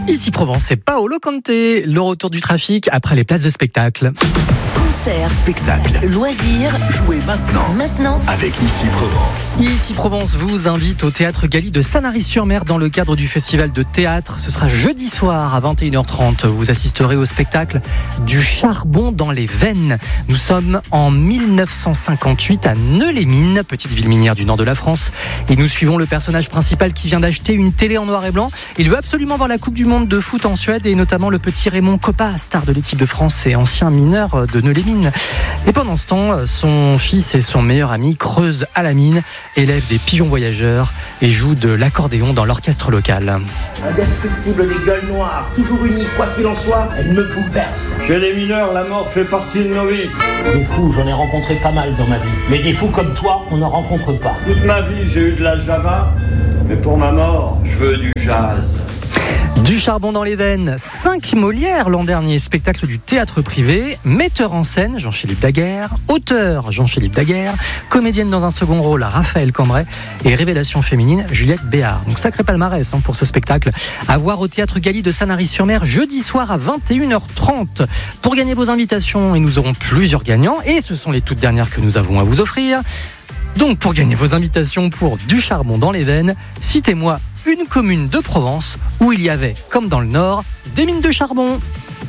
Ici Provence et Paolo Conte, le retour du trafic après les places de spectacle. Concert, spectacle, loisirs, jouez maintenant avec Ici Provence. Ici Provence vous invite au Théâtre Galie de Sanary-sur-Mer dans le cadre du festival de théâtre. Ce sera jeudi soir à 21h30. Vous assisterez au spectacle Du charbon dans les veines. Nous sommes en 1958 à Neux-les-Mines, petite ville minière du nord de la France. Et nous suivons le personnage principal qui vient d'acheter une télé en noir et blanc. Il veut absolument voir la Coupe du Monde de foot en Suède et notamment le petit Raymond Kopa, star de l'équipe de France et ancien mineur de Neux-les-Mines. Et pendant ce temps, son fils et son meilleur ami creusent à la mine, élèvent des pigeons voyageurs et jouent de l'accordéon dans l'orchestre local. Indestructible des gueules noires, toujours unies, quoi qu'il en soit, elle me bouleverse. Chez les mineurs, la mort fait partie de nos vies. Des fous, j'en ai rencontré pas mal dans ma vie. Mais des fous comme toi, on n'en rencontre pas. Toute ma vie, j'ai eu de la java, mais pour ma mort, je veux du jazz. Du charbon dans les veines, 5 Molières l'an dernier, spectacle du théâtre privé, metteur en scène Jean-Philippe Daguerre, auteur Jean-Philippe Daguerre, comédienne dans un second rôle Raphaël Cambrai et révélation féminine Juliette Béard. Donc sacré palmarès pour ce spectacle. À voir au Théâtre Galie de Sanary-sur-Mer jeudi soir à 21h30. Pour gagner vos invitations, et nous aurons plusieurs gagnants, et ce sont les toutes dernières que nous avons à vous offrir. Donc pour gagner vos invitations pour Du charbon dans les veines, citez-moi une commune de Provence où il y avait, comme dans le Nord, des mines de charbon.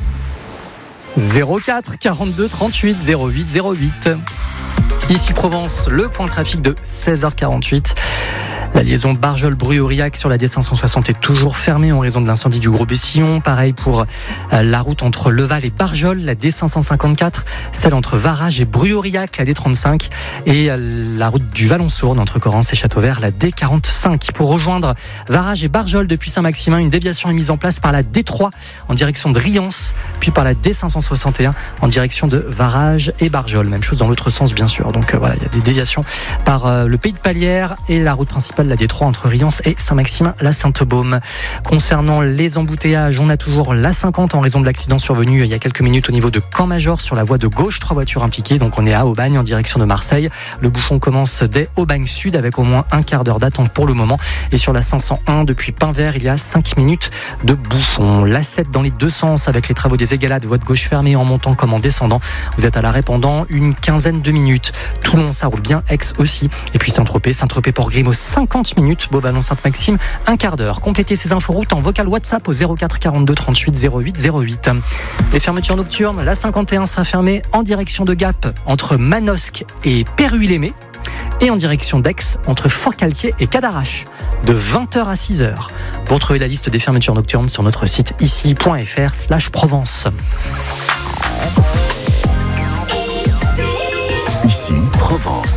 04 42 38 08 08. Ici Provence, le point de trafic de 16h48. La liaison Barjol-Bruy-Aurillac sur la D560 est toujours fermée en raison de l'incendie du Gros Bessillon. Pareil pour la route entre Leval et Barjol, la D554, celle entre Varage et Bruy-Aurillac, la D35, et la route du Vallon-Sourne entre Correns et Châteauvert, la D45. Pour rejoindre Varage et Barjol depuis Saint-Maximin, une déviation est mise en place par la D3 en direction de Riance, puis par la D561 en direction de Varage et Barjol. Même chose dans l'autre sens, bien sûr. Donc voilà, il y a des déviations par le Pays de Palière et la route principale, la D3 entre Riance et Saint-Maximin-la-Sainte-Baume. Concernant les embouteillages, on a toujours la 50 en raison de l'accident survenu il y a quelques minutes au niveau de Camp-Major sur la voie de gauche, 3 voitures impliquées. Donc on est à Aubagne en direction de Marseille. Le bouchon commence dès Aubagne Sud avec au moins un quart d'heure d'attente pour le moment. Et sur la 501 depuis Pinvert, il y a 5 minutes de bouchon. La 7 dans les deux sens avec les travaux des Égalades, voie de gauche fermée en montant comme en descendant. Vous êtes à l'arrêt pendant une quinzaine de minutes. Toulon, ça roule bien, Aix aussi. Et puis Saint-Tropez, Port-Grimaud, 50 minutes, Beauballon, Sainte-Maxime, un quart d'heure. Complétez ces inforoutes en vocal WhatsApp au 04 42 38 08 08. Les fermetures nocturnes, la 51 sera fermée en direction de Gap entre Manosque et Péruy-l'Aimé et en direction d'Aix entre Fort-Calquier et Cadarache de 20h à 6h. Vous retrouvez la liste des fermetures nocturnes sur notre site ici.fr/Provence. Ici Provence.